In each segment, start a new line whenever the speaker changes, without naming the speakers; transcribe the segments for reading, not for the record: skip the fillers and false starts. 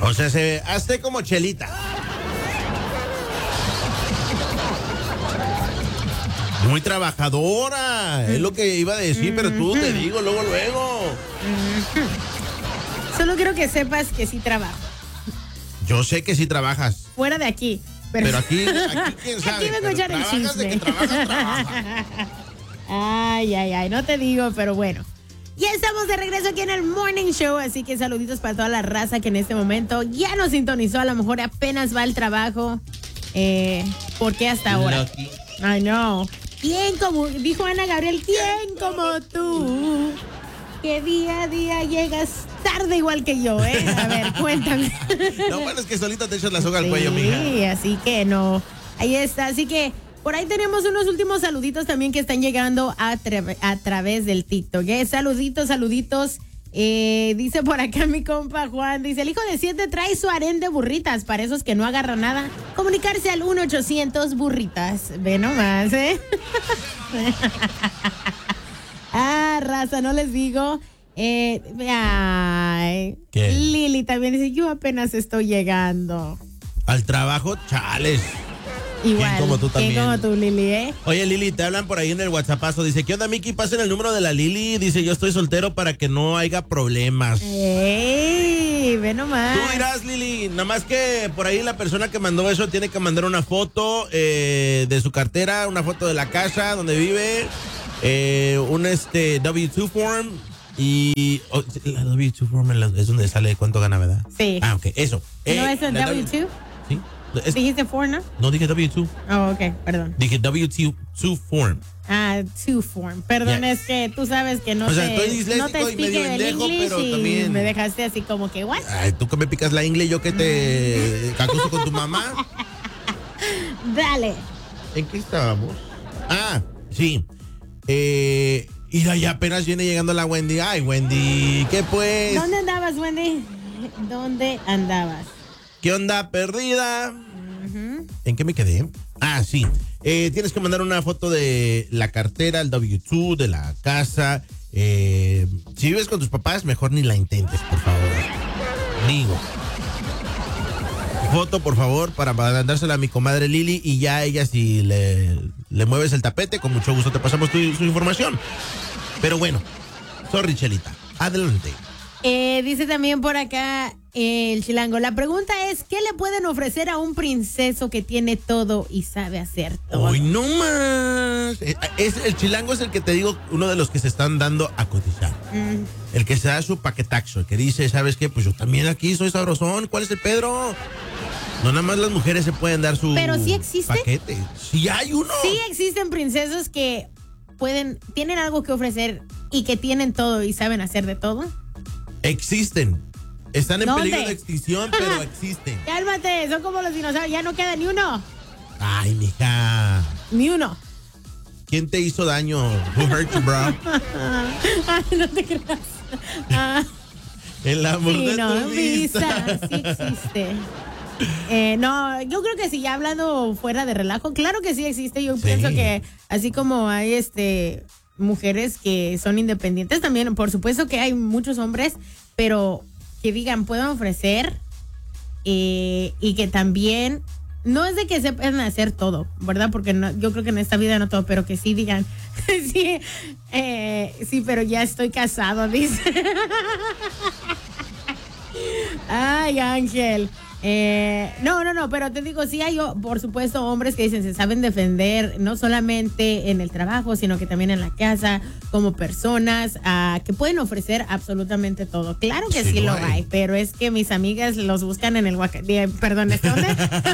O sea, hazte como Chelita. Muy trabajadora, es lo que iba a decir, pero tú te digo luego.
Solo quiero que sepas que sí trabajo.
Yo sé que sí trabajas.
Fuera de aquí.
Pero aquí quién sabe.
Aquí vengo a echar el
trabajas de que
chisme.
trabajas.
Ay, no te digo, pero bueno. Ya estamos de regreso aquí en el Morning Show, así que saluditos para toda la raza que en este momento ya nos sintonizó, a lo mejor apenas va al trabajo. ¿Por qué hasta ahora?
Lucky.
Ay, no. ¿Quién como, dijo Ana Gabriel, quién como tú? Que día a día llegas tarde igual que yo, ¿eh? A ver, cuéntame.
No, bueno, es que solita te echas la soga al cuello, mija.
Sí, así que no. Ahí está, así que por ahí tenemos unos últimos saluditos también que están llegando a través del TikTok. Saluditos. Dice por acá mi compa Juan, dice, el hijo de 7 trae su harén de burritas para esos que no agarran nada. Comunicarse al 1-800-burritas. Ve nomás, ¿eh? Raza, no les digo. Ay,
¿Qué?
Lili también dice, yo apenas estoy llegando.
Al trabajo, chales.
Igual.
¿Quién como tú también?
¿Quién como tú, Lili, eh?
Oye, Lili, te hablan por ahí en el WhatsAppazo. Dice, ¿qué onda, Miki? Pasen el número de la Lili. Dice, yo estoy soltero para que no haya problemas.
¡Ey! Ve nomás.
Tú dirás, Lili, nada más que por ahí la persona que mandó eso tiene que mandar una foto de su cartera, una foto de la casa donde vive, un W2 form y la W2 form es donde sale cuánto gana, ¿verdad?
Sí.
Ah, ok, eso.
¿No es el
la
W2?
Sí.
¿Dijiste form, no?
No dije W2.
Oh, ok, perdón.
Dije W2 form.
Two form. Perdón,
Yes.
Es que tú sabes que no
O sea,
te,
estoy disléxico
no te
y
expliqué
medio
el
pendejo,
English
pero
y
también-
me dejaste así como que, ¿what?
Ay, tú que me picas la ingle, yo que te cacuso con tu mamá.
Dale.
¿En qué estábamos? Ah, sí. Mira, ya apenas viene llegando la Wendy. Ay, Wendy, ¿qué pues?
¿Dónde andabas, Wendy? ¿Dónde andabas?
¿Qué onda, perdida? ¿En qué me quedé? Ah, sí. Tienes que mandar una foto de la cartera, el W2, de la casa. Si vives con tus papás, mejor ni la intentes, por favor. Digo. Foto, por favor, para mandársela a mi comadre Lili y ya ella, si le mueves el tapete, con mucho gusto te pasamos su información. Pero bueno, sorry, Chelita. Adelante.
Dice también por acá el chilango. La pregunta es, ¿qué le pueden ofrecer a un princeso que tiene todo y sabe hacer todo?
¡Hoy no más! El chilango es el que te digo, uno de los que se están dando a cotizar. El que se da su paquetaxo, el que dice, ¿sabes qué? Pues yo también aquí soy sabrosón. ¿Cuál es el Pedro? No, nada más las mujeres se pueden dar su
¿Pero sí existe?
paquete. Sí hay uno.
Sí existen princesos que tienen algo que ofrecer y que tienen todo y saben hacer de todo.
Existen. Están en
¿Dónde?
peligro de extinción, pero existen.
Cálmate, son como los dinosaurios, ya no queda ni uno.
Ay, mija.
Ni uno.
¿ Quién te hizo daño? Who hurt you, bro?
Ay, no te creas.
El amor
Sí,
de
no,
tu vida.
sí existe. No, yo creo que sí, ya hablando fuera de relajo, claro que sí existe. Yo pienso que así como hay mujeres que son independientes, también por supuesto que hay muchos hombres, pero que digan, puedan ofrecer y que también, no es de que sepan hacer todo, ¿verdad? Porque no, yo creo que en esta vida no todo, pero que sí digan, sí, pero ya estoy casado, dice. Ay, Ángel. No, pero te digo, sí hay, por supuesto, hombres que dicen se saben defender, no solamente en el trabajo, sino que también en la casa, como personas, que pueden ofrecer absolutamente todo. Claro que sí lo hay, pero es que mis amigas los buscan en el perdón, ¿dónde?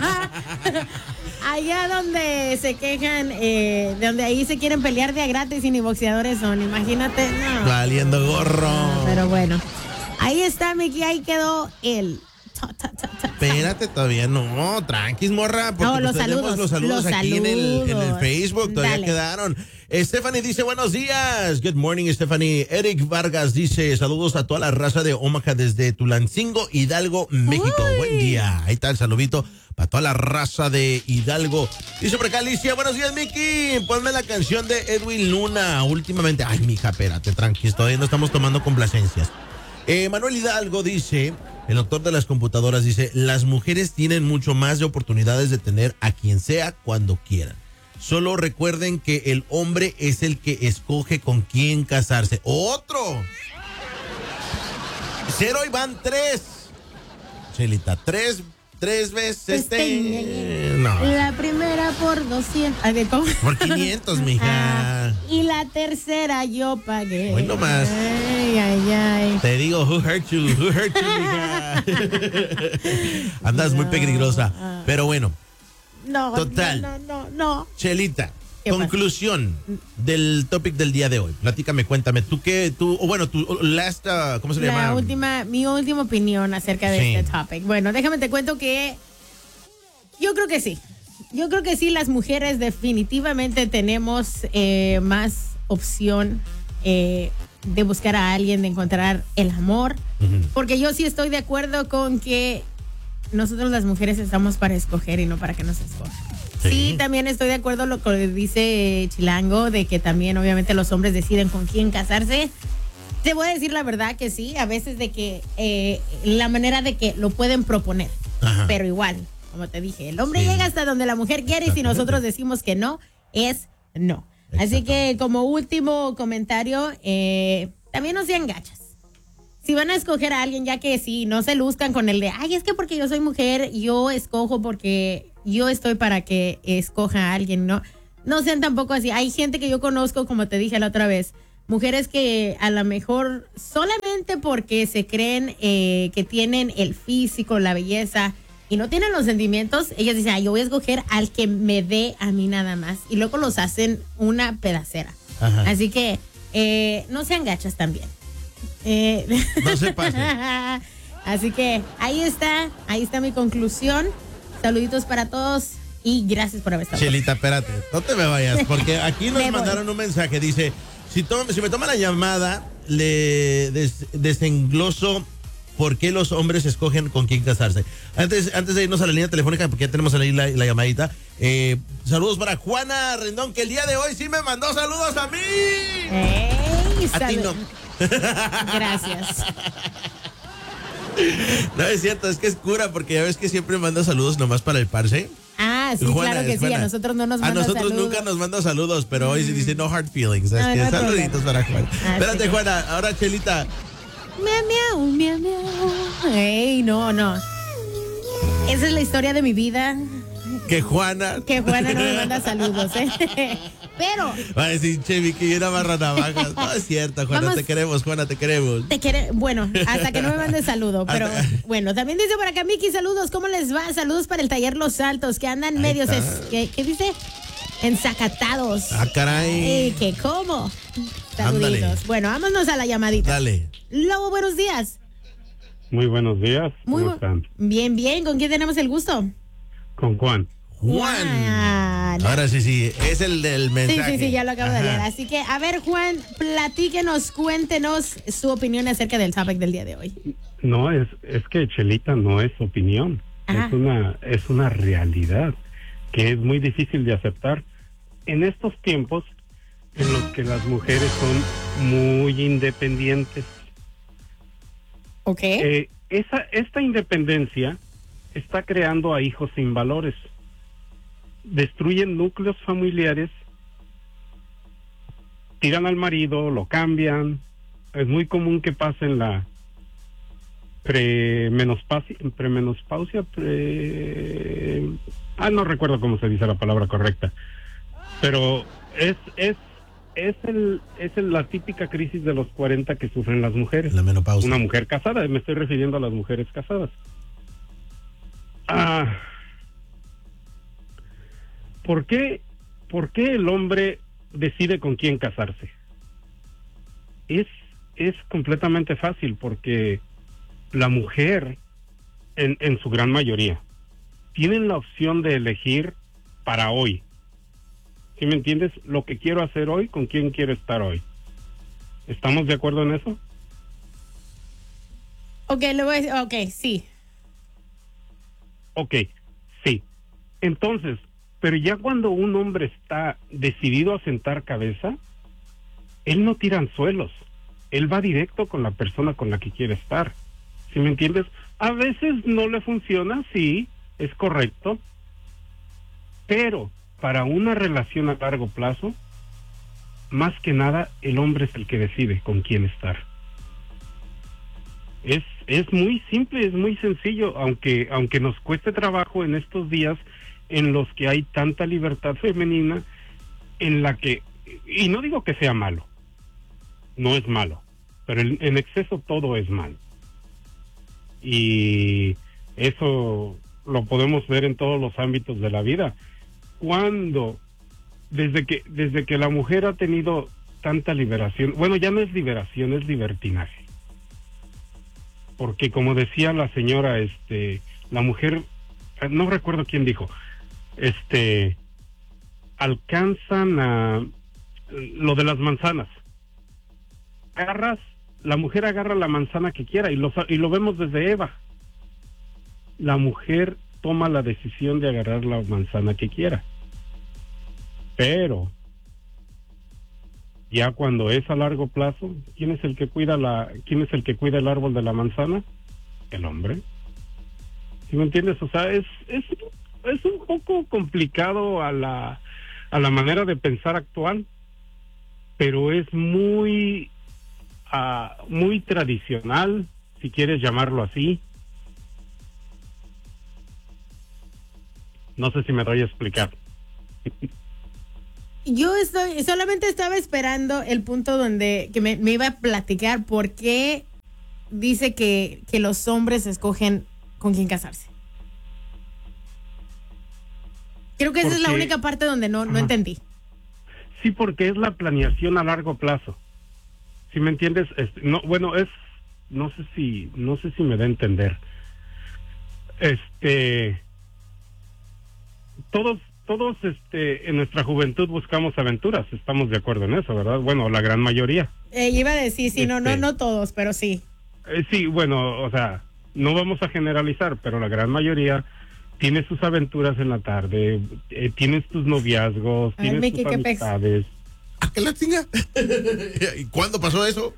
Allá donde se quejan, donde ahí se quieren pelear de a gratis y ni boxeadores son, imagínate, no.
Valiendo gorro.
Pero bueno, ahí está, Miki, ahí quedó el...
Espérate, todavía no, tranquis, morra, porque
No,
pues tenemos los saludos aquí en el Facebook, todavía
Dale.
quedaron. Stephanie dice, buenos días. Good morning, Stephanie. Eric Vargas dice, saludos a toda la raza de Omaha desde Tulancingo, Hidalgo, México.
Uy.
Buen día. Ahí está el saludito para toda la raza de Hidalgo. Dice por acá Alicia, buenos días, Miki. Ponme la canción de Edwin Luna últimamente. Ay, mija, espérate, tranquis, todavía no estamos tomando complacencias. Manuel Hidalgo dice, el doctor de las computadoras, dice, las mujeres tienen mucho más de oportunidades de tener a quien sea cuando quieran. Solo recuerden que el hombre es el que escoge con quién casarse. ¡Otro! 0 y van 3. Chelita, tres veces. No.
La primera por 200. ¿Cómo?
Por 500, mija.
Y la tercera yo pagué.
Hoy nomás.
Ay.
Te digo, who hurt you, mija. Andas muy peligrosa. Pero bueno.
No.
Total.
No.
Chelita, conclusión del topic del día de hoy. Platícame, cuéntame. ¿Tú ¿cómo se llama?
Mi última opinión acerca de este topic. Bueno, déjame te cuento que yo creo que sí. Yo creo que sí, las mujeres definitivamente tenemos más opción de buscar a alguien, de encontrar el amor. Uh-huh. Porque yo sí estoy de acuerdo con que nosotros las mujeres estamos para escoger y no para que nos escojan. Sí, también estoy de acuerdo con lo que dice Chilango, de que también obviamente los hombres deciden con quién casarse. Te voy a decir la verdad que sí, a veces de que la manera de que lo pueden proponer. Ajá. Pero igual, como te dije, el hombre llega hasta donde la mujer quiere y si nosotros decimos que no, es no. Así que como último comentario, también no sean gachas. Si van a escoger a alguien, ya que sí, no se luzcan con el de, ay, es que porque yo soy mujer, yo escojo porque yo estoy para que escoja a alguien, ¿no? No sean tampoco así. Hay gente que yo conozco, como te dije la otra vez, mujeres que a lo mejor solamente porque se creen que tienen el físico, la belleza y no tienen los sentimientos, ellas dicen, ay, yo voy a escoger al que me dé a mí nada más. Y luego los hacen una pedacera. Ajá. Así que no sean gachas también.
No se pasen.
Así que ahí está mi conclusión. Saluditos para todos y gracias por haber estado.
Chelita, espérate, no te me vayas, porque aquí nos mandaron un mensaje, dice, si me toma la llamada, le desengloso por qué los hombres escogen con quién casarse. Antes de irnos a la línea telefónica, porque ya tenemos ahí la llamadita, saludos para Juana Rendón, que el día de hoy sí me mandó saludos a mí. A ti no.
Gracias.
No es cierto, es que es cura, porque ya ves que siempre manda saludos nomás para el parce.
Ah, sí, Juana, claro que sí, a nosotros no nos manda saludos.
A nosotros nunca nos manda saludos, pero hoy sí dice no hard feelings. No, no saluditos para Juana. Espérate, Juana, ahora Chelita.
Miau. Ey, no. Esa es la historia de mi vida.
Que Juana
no me manda saludos, Pero
va a decir Chevy que yo era barra navajas. No es cierto, Juana, te queremos.
Bueno, hasta que no me mande saludo. Pero bueno, también dice por acá Miki, saludos, ¿cómo les va? Saludos para el taller Los Altos, que andan ahí medios, ¿qué dice? Ensacatados.
Ah, caray.
¿Qué cómo? Saluditos. Ándale. Bueno, vámonos a la llamadita.
Dale.
Lobo, buenos días.
Muy buenos días. ¿Cómo están?
Bien. ¿Con quién tenemos el gusto?
Con Juan.
Ahora sí, es el del mensaje.
Sí, ya lo acabo de leer. Así que, a ver, Juan, platíquenos, cuéntenos su opinión acerca del topic del día de hoy.
No, es que Chelita no es opinión. Es una realidad que es muy difícil de aceptar en estos tiempos en los que las mujeres son muy independientes.
Ok.
Esta independencia está creando a hijos sin valores. Destruyen núcleos familiares, tiran al marido, lo cambian. Es muy común que pasen la premenopausia, no recuerdo cómo se dice la palabra correcta, pero es la típica crisis de los 40 que sufren las mujeres.
La menopausia.
Una mujer casada, me estoy refiriendo a las mujeres casadas. ¿Por qué el hombre decide con quién casarse? Es completamente fácil, porque la mujer, en su gran mayoría, tienen la opción de elegir para hoy. ¿Sí me entiendes? Lo que quiero hacer hoy, con quién quiero estar hoy. ¿Estamos de acuerdo en eso?
Sí.
Ok, sí. Entonces, pero ya cuando un hombre está decidido a sentar cabeza, él no tira anzuelos. Él va directo con la persona con la que quiere estar. ¿Sí me entiendes? A veces no le funciona, sí, es correcto, pero para una relación a largo plazo, más que nada, el hombre es el que decide con quién estar. Es muy simple, es muy sencillo, aunque nos cueste trabajo en estos días en los que hay tanta libertad femenina, en la que, y no digo que sea malo, no es malo, pero en exceso todo es malo. Y eso lo podemos ver en todos los ámbitos de la vida. Desde que la mujer ha tenido tanta liberación, bueno, ya no es liberación, es libertinaje. Porque como decía la señora, la mujer, no recuerdo quién dijo, alcanzan a lo de las manzanas. La mujer agarra la manzana que quiera y lo vemos desde Eva. La mujer toma la decisión de agarrar la manzana que quiera. Pero ya cuando es a largo plazo, ¿quién es el que cuida el árbol de la manzana? El hombre. ¿Sí me entiendes? O sea, es un poco complicado a la manera de pensar actual, pero es muy tradicional, si quieres llamarlo así. No sé si me doy a explicar.
Yo solamente estaba esperando el punto donde que me iba a platicar por qué dice que los hombres escogen con quién casarse. Creo que esa es la única parte donde no entendí.
Sí, porque es la planeación a largo plazo. ¿Sí me entiendes? No sé si me da a entender. Todos en nuestra juventud buscamos aventuras, estamos de acuerdo en eso, ¿verdad? Bueno, la gran mayoría.
Iba a decir, sí, no todos, pero sí.
Sí, bueno, o sea, no vamos a generalizar, pero la gran mayoría tiene sus aventuras en la tarde, tienes tus noviazgos, tienes tus amistades.
¿A qué la chinga? ¿Y cuándo pasó eso?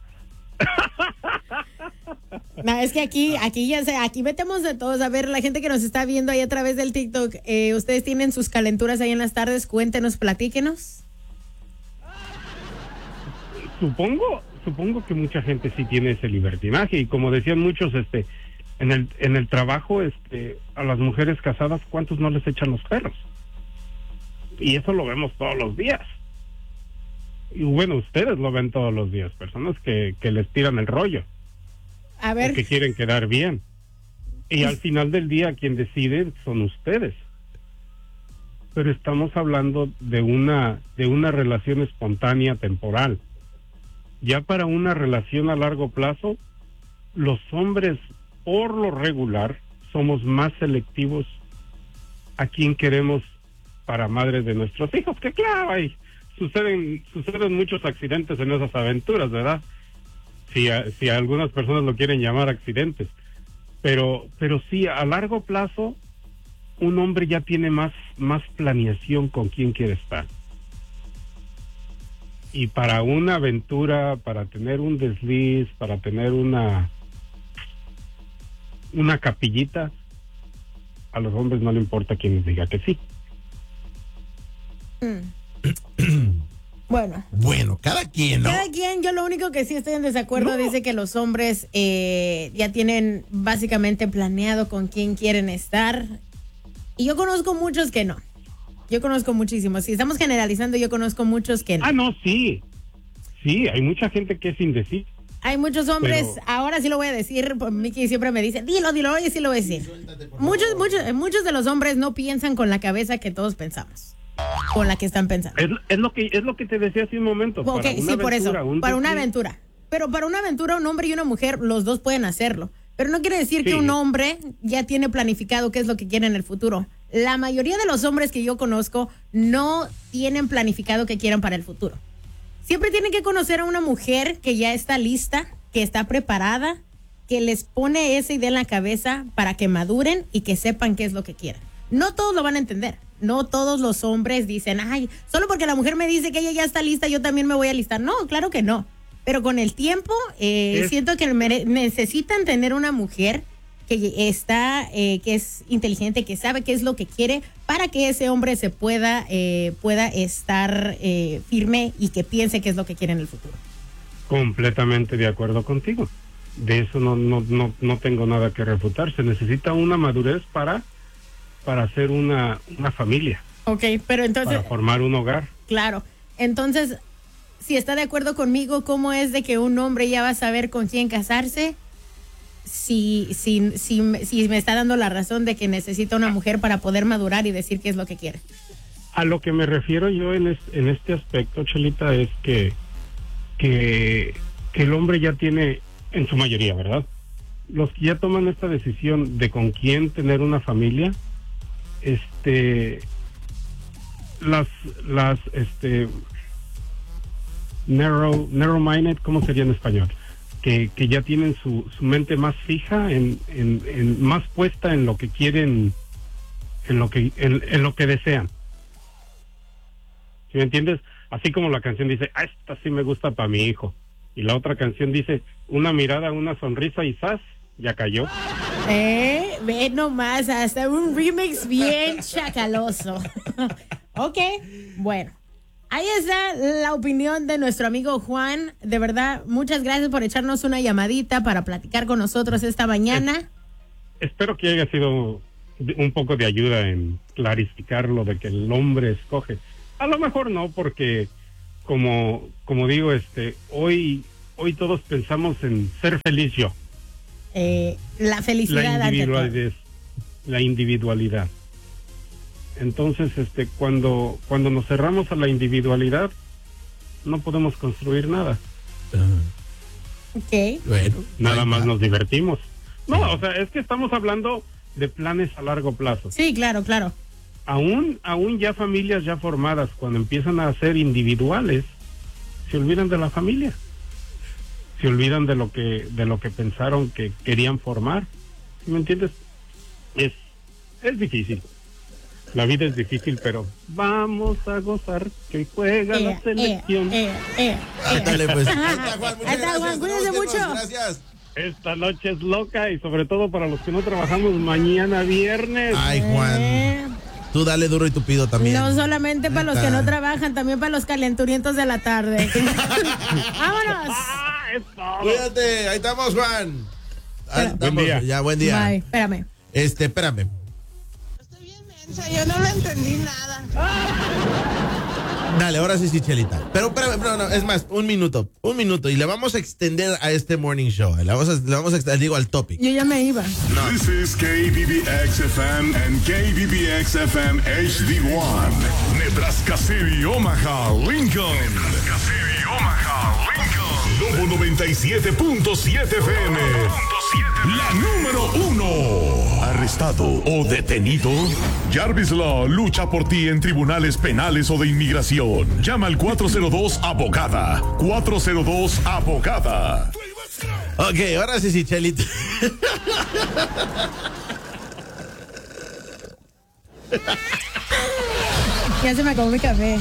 No, es que aquí ya sé, aquí metemos de todos. A ver, la gente que nos está viendo ahí a través del TikTok, ustedes tienen sus calenturas ahí en las tardes, cuéntenos, platíquenos.
Supongo que mucha gente sí tiene ese libertinaje, y como decían muchos, en el trabajo, a las mujeres casadas, ¿cuántos no les echan los perros? Y eso lo vemos todos los días. Y bueno, ustedes lo ven todos los días, personas que les tiran el rollo.
A ver.
Que quieren quedar bien. Y al final del día, quien decide son ustedes. Pero estamos hablando de una relación espontánea, temporal. Ya para una relación a largo plazo, los hombres, por lo regular, somos más selectivos a quien queremos para madres de nuestros hijos. Que claro, suceden muchos accidentes en esas aventuras, ¿verdad? Si algunas personas lo quieren llamar accidentes, pero sí, a largo plazo un hombre ya tiene más planeación con quién quiere estar. Y para una aventura, para tener un desliz, para tener una capillita, a los hombres no le importa quién les diga que sí.
Bueno,
cada quien, ¿no?
Cada quien, yo lo único que sí estoy en desacuerdo, dice que los hombres ya tienen básicamente planeado con quién quieren estar. Y yo conozco muchos que no. Yo conozco muchísimos. Si estamos generalizando, yo conozco muchos que no.
Ah, no, sí. Sí, hay mucha gente que es indecisa.
Hay muchos hombres, ahora sí lo voy a decir, Miki siempre me dice, dilo, oye, sí lo voy a decir. Muchos de los hombres no piensan con la cabeza que todos pensamos. Con la que están pensando.
Es lo que te decía hace un momento.
Okay, sí, por eso, para una aventura. Pero para una aventura, un hombre y una mujer, los dos pueden hacerlo. Pero no quiere decir que un hombre ya tiene planificado qué es lo que quiere en el futuro. La mayoría de los hombres que yo conozco no tienen planificado qué quieren para el futuro. Siempre tienen que conocer a una mujer que ya está lista, que está preparada, que les pone esa idea en la cabeza para que maduren y que sepan qué es lo que quieren. No todos lo van a entender. No todos los hombres dicen, ay, solo porque la mujer me dice que ella ya está lista, yo también me voy a alistar. No, claro que no. Pero con el tiempo, siento que necesitan tener una mujer que está, que es inteligente, que sabe qué es lo que quiere para que ese hombre se pueda estar firme y que piense qué es lo que quiere en el futuro.
Completamente de acuerdo contigo. De eso no tengo nada que refutar. Se necesita una madurez para hacer una familia.
Ok, pero entonces...
Para formar un hogar.
Claro. Entonces, si está de acuerdo conmigo, ¿cómo es de que un hombre ya va a saber con quién casarse? Si me está dando la razón de que necesita una mujer para poder madurar y decir qué es lo que quiere.
A lo que me refiero yo en este aspecto, Chelita, es que el hombre ya tiene, en su mayoría, ¿verdad? Los que ya toman esta decisión de con quién tener una familia, narrow-minded, ¿cómo sería en español? Que ya tienen su mente más fija, más puesta en lo que quieren, en lo que desean. ¿Sí me entiendes? Así como la canción dice, esta sí me gusta para mi hijo. Y la otra canción dice, una mirada, una sonrisa y ¡zas! Ya cayó.
Ve nomás, hasta un remix bien chacaloso. Ok, bueno. Ahí está la opinión de nuestro amigo Juan. De verdad, muchas gracias por echarnos una llamadita para platicar con nosotros esta mañana.
Espero que haya sido un poco de ayuda en clarificar lo de que el hombre escoge. A lo mejor no, porque como digo, hoy todos pensamos en ser feliz yo.
La felicidad.
La individualidad. Entonces, cuando nos cerramos a la individualidad, no podemos construir nada.
Ok.
Bueno,
nada más nos divertimos. No, o sea, es que estamos hablando de planes a largo plazo.
Sí, claro.
Aún ya familias ya formadas, cuando empiezan a ser individuales, se olvidan de la familia. Se olvidan de lo que pensaron que querían formar. ¿Sí me entiendes? Es difícil. La vida es difícil, pero vamos a gozar que juega la selección.
Dale, pues. Ahí está, Juan. Muchas gracias.
Juan, cuídese mucho.
Gracias.
Esta noche es loca y sobre todo para los que no trabajamos mañana viernes.
Ay, Juan. Tú dale duro y tupido también.
No solamente para los que no trabajan, también para los calenturientos de la tarde. ¡Vámonos!
Cuídate, ahí estamos, Juan.
Buen día.
Ya, buen día.
Bye, espérame.
Espérame.
Estoy bien mensa, yo no le entendí nada.
Dale, ahora sí, Chelita. Pero espérame, no, es más, un minuto y le vamos a extender a este morning show. Le vamos a extender, digo, al topic.
Yo ya me iba.
No.
This is KBBX-FM and KBBX-FM HD1. Nebraska City, Omaha, Lincoln. Nebraska City, Omaha, Lincoln. Lobo 97.7 FM. La número 1. ¿Arrestado o detenido? Jarvis Law lucha por ti en tribunales penales o de inmigración. Llama al 402-ABOGADA. 402-ABOGADA.
Ok, ahora sí, Chelita.
Ya se me acabó mi café.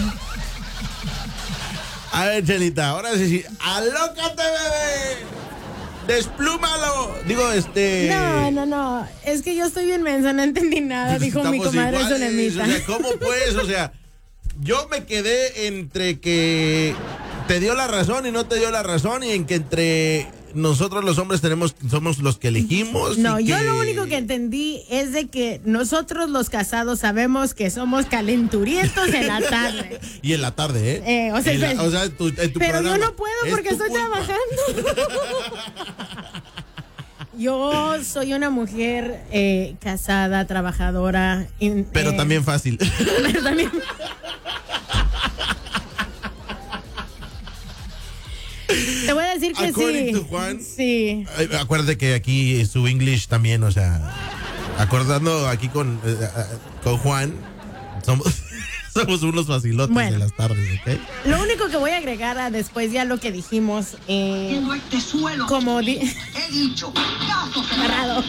A ver, Chelita, ahora sí. ¡Alócate, bebé! ¡Desplúmalo! Digo,
No. Es que yo estoy bien mensa, no entendí nada,
pues
dijo mi comadre
iguales,
Sonemita.
O sea, ¿cómo pues? O sea, yo me quedé entre que te dio la razón y no te dio la razón, y en que entre nosotros los hombres somos los que elegimos.
No, yo lo único que entendí es de que nosotros los casados sabemos que somos calenturientos en la tarde.
Y en la tarde, ¿eh?
O sea,
en tu
pero
programa.
yo no puedo porque estoy trabajando. Yo soy una mujer casada, trabajadora.
Pero también fácil.
Pero también... Te voy a decir que
According
sí.
to Juan,
sí.
Acuérdate que aquí su English también, o sea, acordando aquí con Juan, somos unos facilotes de las tardes, ¿ok?
Lo único que voy a agregar a después ya lo que dijimos,
Este suelo.
como
he dicho, gato
cerrado.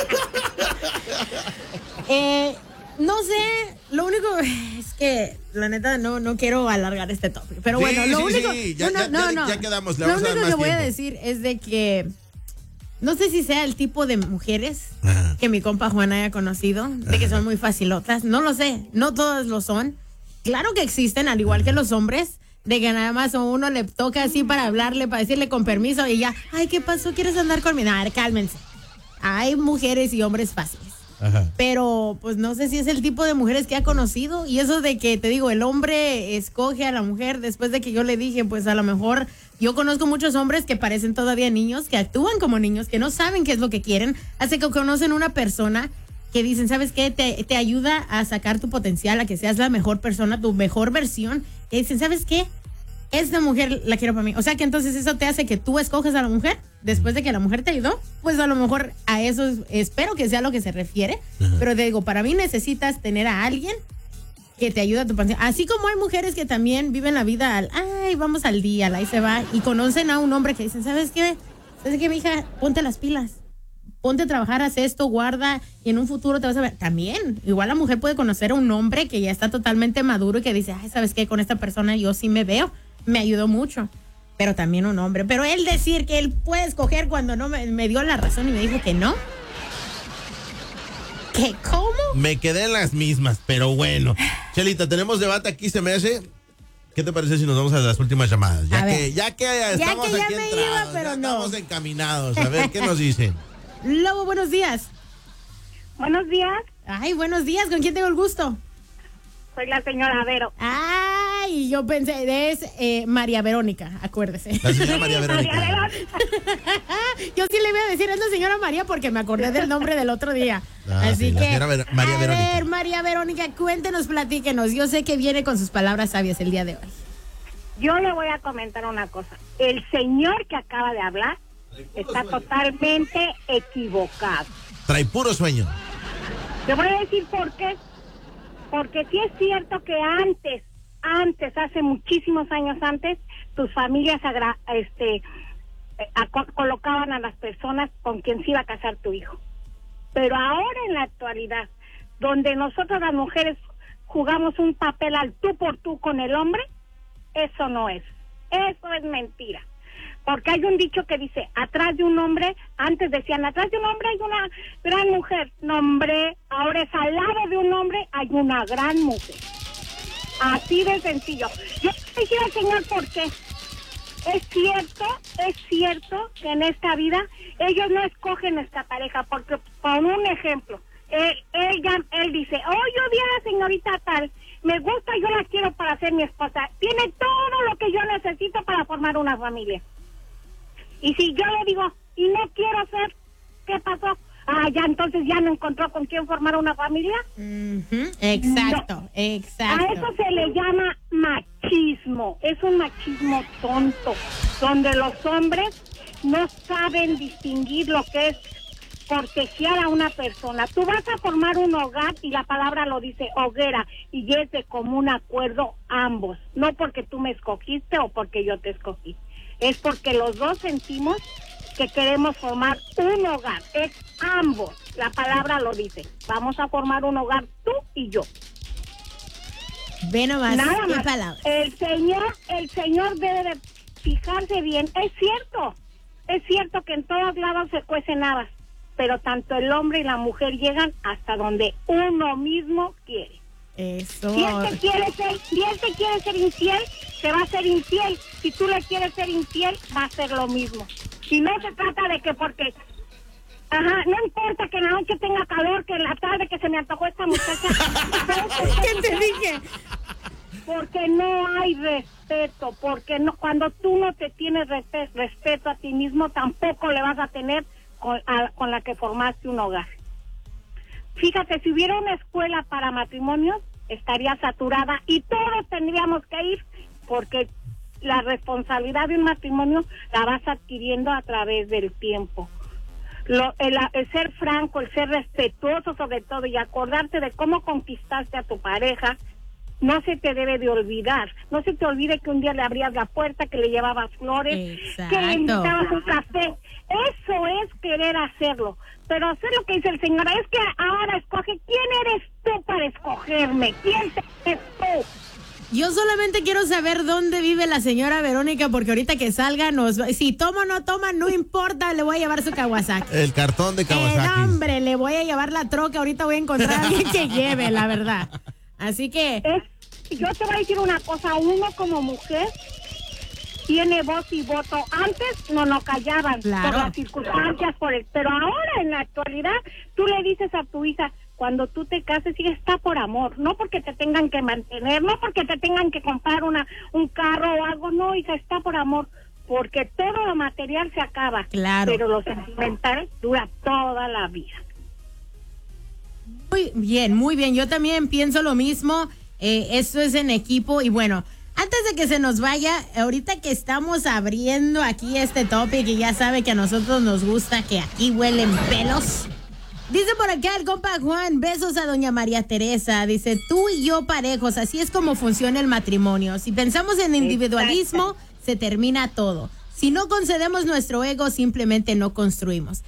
No sé, lo único es que la neta no quiero alargar este tópico, pero bueno, lo único
ya quedamos,
lo único que voy a
tiempo.
decir es de que no sé si sea el tipo de mujeres
Ajá.
que mi compa Juan haya conocido, de que son muy facilotas. No lo sé, no todas lo son. Claro que existen, al igual que los hombres, de que nada más a uno le toca así para hablarle, para decirle con permiso y ya, ay, ¿qué pasó? ¿Quieres andar conmigo? Nah, cálmense. Hay mujeres y hombres fáciles.
Ajá.
Pero pues no sé si es el tipo de mujeres que ha conocido. Y eso de que, te digo, el hombre escoge a la mujer después de que yo le dije, pues a lo mejor yo conozco muchos hombres que parecen todavía niños, que actúan como niños, que no saben qué es lo que quieren, hasta que conocen una persona que dicen, ¿sabes qué? Te ayuda a sacar tu potencial, a que seas la mejor persona, tu mejor versión. Y dicen, ¿sabes qué? Esta mujer la quiero para mí. O sea que entonces eso te hace que tú escojas a la mujer después de que la mujer te ayudó. Pues a lo mejor a eso espero que sea lo que se refiere.
Ajá.
Pero te digo, para mí necesitas tener a alguien que te ayude a tu potencial. Así como hay mujeres que también viven la vida ay, vamos al día, ahí se va. Y conocen a un hombre que dicen, ¿sabes qué? ¿Sabes qué, mija? Ponte las pilas. Ponte a trabajar, haz esto, guarda, y en un futuro te vas a ver. También, igual la mujer puede conocer a un hombre que ya está totalmente maduro y que dice, ay, ¿sabes qué? Con esta persona yo sí me veo, me ayudó mucho. Pero también un hombre. Pero él decir que él puede escoger cuando no me dio la razón y me dijo que no. ¿Qué? ¿Cómo?
Me quedé en las mismas, pero bueno. Chelita, tenemos debate aquí, se me hace. ¿Qué te parece si nos vamos a las últimas llamadas?
A ver.
Ya que estamos
ya
aquí
me
entrados,
iba, pero
ya
no.
estamos encaminados. A ver, ¿qué nos dicen?
Lobo, buenos días.
Buenos días,
Ay, buenos días. ¿Con quién tengo el gusto?
soy la señora Vero.
Ay, yo pensé, es María Verónica, acuérdese.
La señora María
María
Verónica.
Verónica.
Yo sí le iba a decir, es la señora María, porque me acordé del nombre del otro día.
Ah,
Así
sí, la
que,
señora María
a
Verónica.
ver, María Verónica, cuéntenos, platíquenos. Yo sé que viene con sus palabras sabias el día de hoy.
Yo le voy a comentar una cosa. El señor que acaba de hablar está totalmente equivocado.
Trae puro sueño.
Te voy a decir por qué. Porque sí es cierto que antes, hace muchísimos años antes, tus familias colocaban a las personas con quien se iba a casar tu hijo. Pero ahora en la actualidad, donde nosotros las mujeres jugamos un papel al tú por tú con el hombre, eso no es. Eso es mentira. Porque hay un dicho que dice, atrás de un hombre, antes decían, atrás de un hombre hay una gran mujer. No, hombre, ahora es al lado de un hombre hay una gran mujer. Así de sencillo. Yo le decía al señor por qué. Es cierto que en esta vida ellos no escogen nuestra pareja, porque, por un ejemplo, él dice, oh, yo vi a la señorita tal, me gusta, yo la quiero para ser mi esposa, tiene todo lo que yo necesito para formar una familia. Y si yo le digo, y no quiero ser, ¿qué pasó? Ah, ya entonces ya no encontró con quién formar una familia.
Ujú, exacto,
No.
exacto.
A eso se le llama machismo. Es un machismo tonto, donde los hombres no saben distinguir lo que es cortejar a una persona. Tú vas a formar un hogar y la palabra lo dice, hoguera, y es de común acuerdo ambos. No porque tú me escogiste o porque yo te escogí. Es porque los dos sentimos que queremos formar un hogar. Es ambos. La palabra lo dice. Vamos a formar un hogar tú y yo.
Ve nomás,
Nada
qué
más.
palabras.
El señor debe de fijarse bien. Es cierto que en todos lados se cuecen habas, pero tanto el hombre y la mujer llegan hasta donde uno mismo quiere.
Eso.
Si él te quiere ser infiel, te va a ser infiel. Si tú le quieres ser infiel, va a ser lo mismo. Y no se trata de que porque, no importa que en la noche tenga calor, que en la tarde que se me antojó esta muchacha.
¿Qué te dije?
Porque no hay respeto, porque no, cuando tú no te tienes respeto a ti mismo, tampoco le vas a tener con la que formaste un hogar. Fíjate, si hubiera una escuela para matrimonios, estaría saturada y todos tendríamos que ir, porque la responsabilidad de un matrimonio la vas adquiriendo a través del tiempo. El ser franco, el ser respetuoso sobre todo y acordarte de cómo conquistaste a tu pareja, no se te debe de olvidar. No se te olvide que un día le abrías la puerta, que le llevabas flores,
Exacto.
que le invitabas un café. Eso es querer hacerlo. Pero hacer lo que dice el señor es que ahora escoge. ¿Quién eres tú para escogerme? ¿Quién eres tú?
Yo solamente quiero saber dónde vive la señora Verónica, porque ahorita que salga si toma o no toma, no importa, le voy a llevar su Kawasaki.
El cartón de Kawasaki.
No, hombre, le voy a llevar la troca, ahorita voy a encontrar a alguien que lleve, la verdad. Así que...
Yo te voy a decir una cosa, uno como mujer tiene voz y voto. Antes no callaban
claro,
por las circunstancias, pero ahora en la actualidad tú le dices a tu hija, cuando tú te cases, sí, está por amor, no porque te tengan que mantener, no porque te tengan que comprar un carro o algo, no, hija, está por amor, porque todo lo material se acaba,
claro,
pero lo sentimental dura toda la vida.
Muy bien, yo también pienso lo mismo, esto es en equipo y bueno, antes de que se nos vaya, ahorita que estamos abriendo aquí este topic y ya sabe que a nosotros nos gusta que aquí huelen pelos. Dice por acá el compa Juan, besos a doña María Teresa, dice, tú y yo parejos, así es como funciona el matrimonio. Si pensamos en individualismo, se termina todo. Si no concedemos nuestro ego, simplemente no construimos.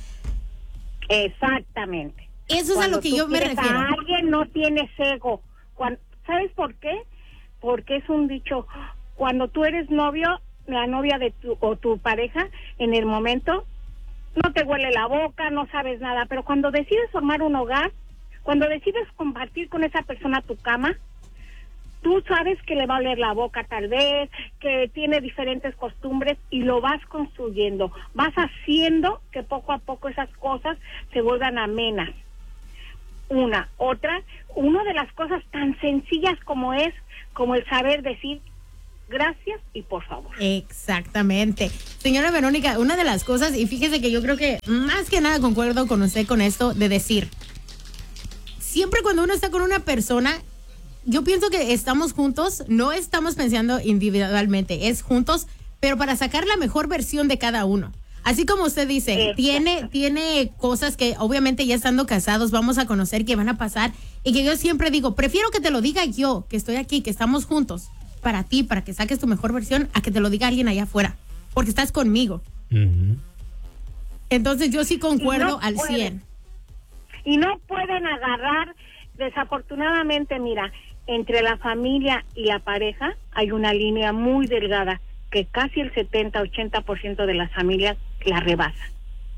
Exactamente.
Eso es a lo que yo me refiero.
Alguien no tiene ego. ¿Sabes por qué? Porque es un dicho, cuando tú eres novio, la novia de tu pareja, en el momento... no te huele la boca, no sabes nada, pero cuando decides formar un hogar, cuando decides compartir con esa persona tu cama, tú sabes que le va a oler la boca tal vez, que tiene diferentes costumbres y lo vas construyendo, vas haciendo que poco a poco esas cosas se vuelvan amenas. Una de las cosas tan sencillas como el saber decir gracias y por favor.
Exactamente. Señora Verónica, una de las cosas, y fíjese que yo creo que más que nada concuerdo con usted con esto de decir, siempre cuando uno está con una persona, yo pienso que estamos juntos, no estamos pensando individualmente, es juntos, pero para sacar la mejor versión de cada uno. Así como usted dice, tiene cosas que obviamente ya estando casados vamos a conocer que van a pasar y que yo siempre digo, prefiero que te lo diga yo, que estoy aquí, que estamos juntos, para ti, para que saques tu mejor versión, a que te lo diga alguien allá afuera, porque estás conmigo. Uh-huh. Entonces yo sí concuerdo al 100.
Y no pueden agarrar, desafortunadamente, mira, entre la familia y la pareja hay una línea muy delgada que casi el 70-80% de las familias la rebasan.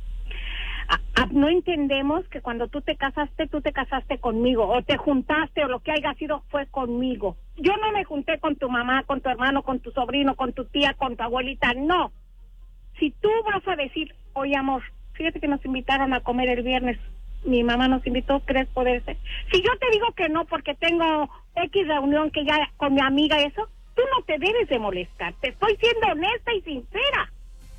No entendemos que cuando tú te casaste conmigo, o te juntaste, o lo que haya sido fue conmigo. Yo no me junté con tu mamá, con tu hermano, con tu sobrino, con tu tía, con tu abuelita, no. Si tú vas a decir, oye amor, fíjate que nos invitaron a comer el viernes, mi mamá nos invitó, ¿crees poder ser? Si yo te digo que no porque tengo X reunión que ya con mi amiga eso, tú no te debes de molestar, te estoy siendo honesta y sincera.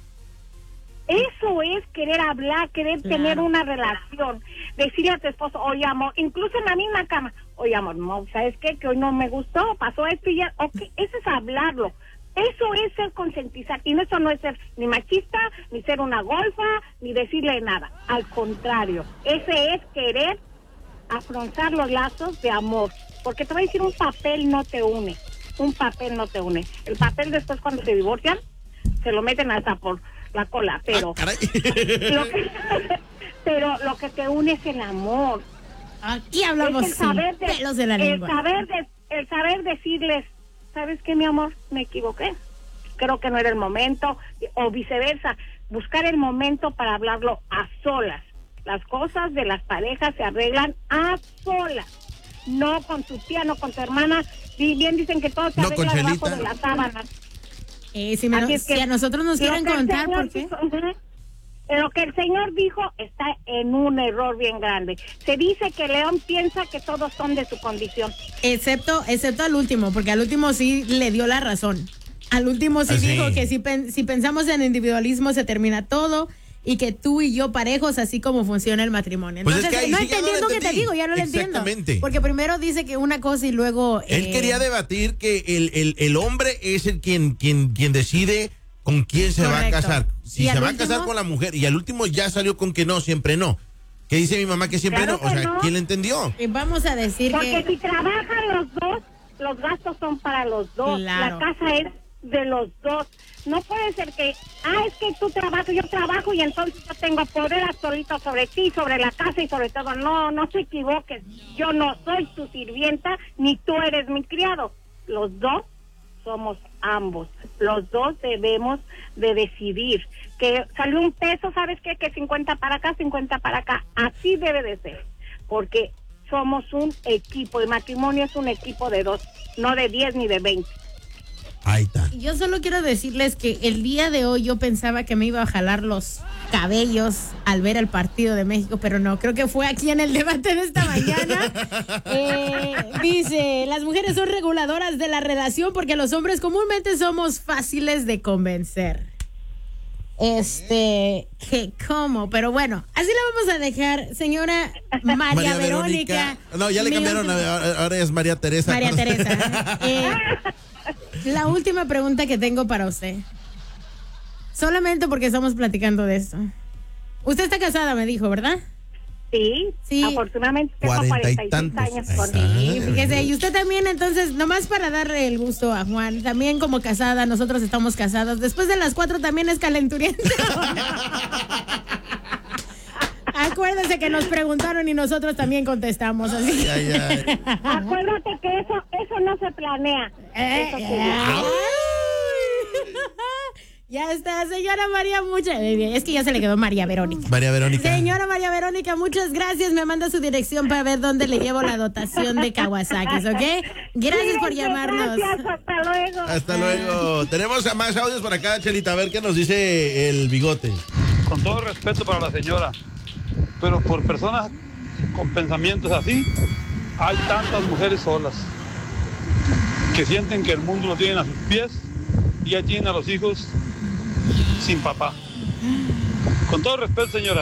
Eso es querer hablar, querer tener una relación, decirle a tu esposo, oye amor, incluso en la misma cama, oye amor, no, ¿sabes qué? Que hoy no me gustó, pasó esto y ya, ok, eso es hablarlo, eso es ser concientizar, y eso no es ser ni machista, ni ser una golfa, ni decirle nada, al contrario, ese es querer afrontar los lazos de amor, porque te voy a decir, un papel no te une, el papel después cuando se divorcian, se lo meten hasta por la cola, pero lo que te une es el amor.
Aquí hablamos
el saber de,
pelos de la lengua.
El saber decirles, ¿sabes qué, mi amor? Me equivoqué. Creo que no era el momento, o viceversa, buscar el momento para hablarlo a solas. Las cosas de las parejas se arreglan a solas, no con tu tía, no con tu hermana. Bien dicen que todo se arregla debajo de las sábanas.
Si a nosotros nos quieren contar por qué.
Lo que el Señor dijo está en un error bien grande. Se dice que León piensa que todos son de su condición.
Excepto al último, porque al último sí le dio la razón. Al último sí dijo que si pensamos en individualismo se termina todo y que tú y yo parejos, así como funciona el matrimonio. Entonces,
pues es que
no entiendo lo que te digo, ya no lo entiendo. Porque primero dice que una cosa y luego...
Él quería debatir que el hombre es el quien decide con quién se va a casar. Si se va a casar con la mujer, y al último ya salió con que no, siempre no. ¿Qué dice mi mamá que siempre no? O sea, ¿quién le entendió?
Vamos a decir
porque si trabajan los dos, los gastos son para los dos. Claro. La casa es de los dos. No puede ser que, es que tú trabajas, yo trabajo y entonces yo tengo poder absoluto sobre ti, sobre la casa y sobre todo. No te equivoques. Yo no soy tu sirvienta ni tú eres mi criado. los dos somos ambos. Los dos debemos de decidir. Que salió un peso, ¿sabes qué? Que 50 para acá, 50 para acá. Así debe de ser. Porque somos un equipo. El matrimonio es un equipo de 2, no de 10 ni de 20.
Ahí está.
Yo solo quiero decirles que el día de hoy yo pensaba que me iba a jalar los cabellos al ver el partido de México, pero no, creo que fue aquí en el debate de esta mañana. Dice, las mujeres son reguladoras de la relación porque los hombres comúnmente somos fáciles de convencer. Que cómo, pero bueno, así la vamos a dejar, señora María Verónica.
No, ya le cambiaron, ahora es María Teresa.
María Teresa. La última pregunta que tengo para usted. Solamente porque estamos platicando de esto. Usted está casada, me dijo, ¿verdad?
Sí. Afortunadamente tengo 46 años con
Sí, fíjese, y usted también, entonces, nomás para darle el gusto a Juan, también como casada, nosotros estamos casados. Después de las 4 también es calenturienta. Acuérdese que nos preguntaron y nosotros también contestamos. Así.
Acuérdate que eso no se planea.
Ya está, señora María, es que ya se le quedó María Verónica.
María Verónica.
Señora María Verónica, muchas gracias. Me manda su dirección para ver dónde le llevo la dotación de Kawasaki, ¿ok? Gracias por llamarnos.
Gracias, hasta luego.
Hasta luego. Tenemos más audios por acá, Chelita, a ver qué nos dice el bigote.
Con todo respeto para la señora, pero por personas con pensamientos así, hay tantas mujeres solas que sienten que el mundo lo tienen a sus pies y ya tienen a los hijos sin papá. Con todo respeto, señora.